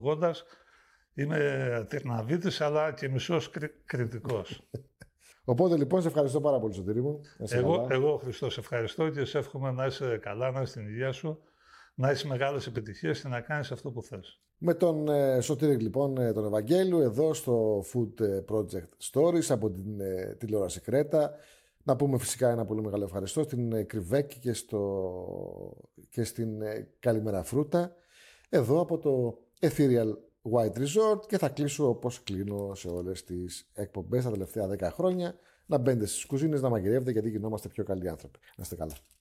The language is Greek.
Γόντας, είμαι τυρναβίτης αλλά και μισός κριτικός. Οπότε λοιπόν σε ευχαριστώ πάρα πολύ, Σωτήρη μου. Εγώ Χριστό, σε ευχαριστώ και σε εύχομαι να είσαι καλά, να είσαι στην υγεία σου, να έχεις μεγάλες επιτυχίες και να κάνεις αυτό που θες. Με τον Σωτήρη λοιπόν τον Ευαγγέλου εδώ στο Food Project Stories από την τηλεόραση Κρέτα. Να πούμε φυσικά ένα πολύ μεγάλο ευχαριστώ στην Κρυβέκη και στην Καλημέρα Φρούτα εδώ από το Ethereal White Resort, και θα κλείσω όπως κλείνω σε όλες τις εκπομπές τα τελευταία 10 χρόνια. Να μπαίνετε στις κουζίνες, να μαγειρεύετε, γιατί γινόμαστε πιο καλοί άνθρωποι. Να είστε καλά.